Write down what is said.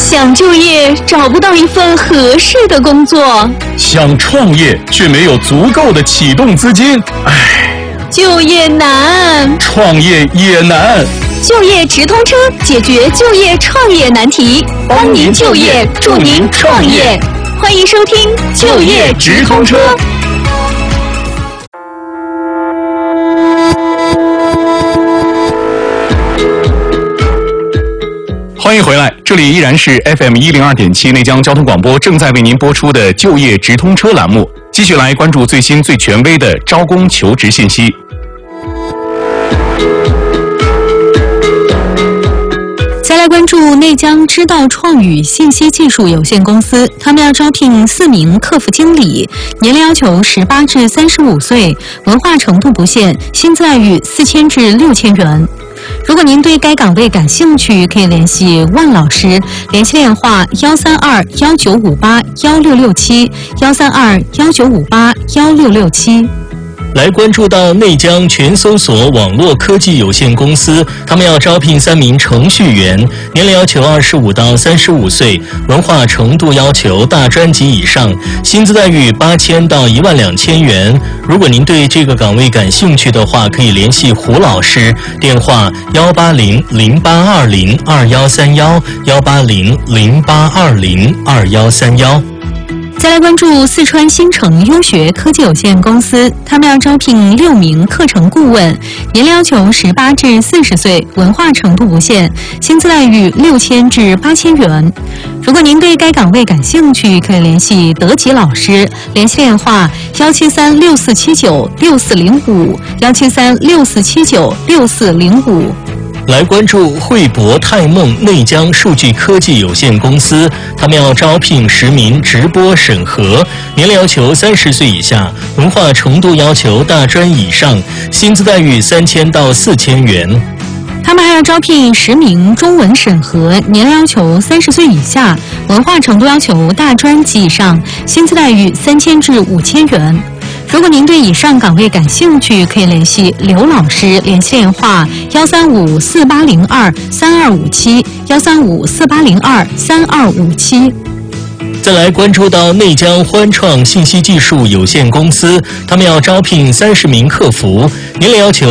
想就业找不到一份合适的工作， 想创业却没有足够的启动资金， 就业难， 创业也难。 就业直通车解决就业创业难题，帮您就业，助您创业。欢迎收听就业直通车。 欢迎回来，这里依然是 FM 102.7内江交通广播正在为您播出的就业直通车栏目，继续来关注最新最权威的招工求职信息。 再来关注内江知道创宇信息技术有限公司，他们要招聘4名客服经理，年龄要求18至35岁，文化程度不限，薪资待遇4000至6000元。如果您对该岗位感兴趣，可以联系万老师，联系电话132-1958-1667，132-1958-1667。 来关注到内江全搜索网络科技有限公司，他们要招聘3名程序员，年龄要求25到35岁，文化程度要求大专及以上，薪资待遇8000到12000元。如果您对这个岗位感兴趣的话，可以联系胡老师，电话180-0820-2131，180-0820-2131。 再来关注四川新城优学科技有限公司，他们要招聘6名课程顾问，年龄要求18至40岁，文化程度不限，薪资待遇6000至8000元。如果您对该岗位感兴趣，可以联系德吉老师，联系电话17364796405，17364796405。 来关注汇博泰梦内江数据科技有限公司，他们要招聘10名直播审核，年龄要求30岁以下，文化程度要求大专以上，薪资待遇3000到4000元。 他们还要招聘10名中文审核，年龄要求30岁以下，文化程度要求大专及以上，薪资待遇3000至5000元。如果您对以上岗位感兴趣，可以联系刘老师，联系电话13548023257，13548023257。 再来关注到内江欢创信息技术有限公司，他们要招聘30名客服，年龄要求